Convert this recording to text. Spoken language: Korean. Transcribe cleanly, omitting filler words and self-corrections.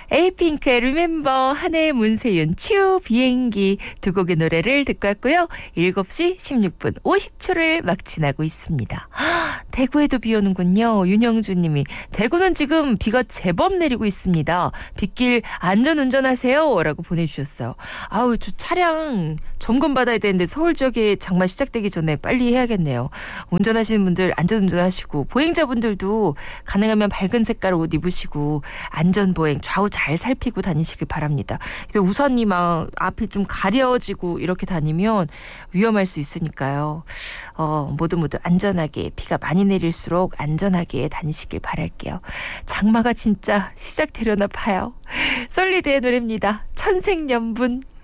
에이핑크의 Remember, 한혜의 문세윤, 츄, 비행기 두 곡의 노래를 듣고 왔고요. 7시 16분 50초를 막 지나고 있습니다. 대구에도 비 오는군요. 윤영주님이 대구는 지금 비가 제법 내리고 있습니다. 빗길 안전운전하세요 라고 보내주셨어요. 아우, 저 차량 점검 받아야 되는데 서울 지역에 장마 시작되기 전에 빨리 해야겠네요. 운전하시는 분들 안전운전하시고 보행자분들도 가능하면 밝은 색깔 옷 입으시고 안전보행 좌우 잘 살피고 다니시길 바랍니다. 우선이 막 앞이 좀 가려지고 이렇게 다니면 위험할 수 있으니까요. 모두 안전하게, 비가 많이 내릴수록 안전하게 다니시길 바랄게요. 장마가 진짜 시작되려나 봐요. 솔리드의 노래입니다. 천생연분.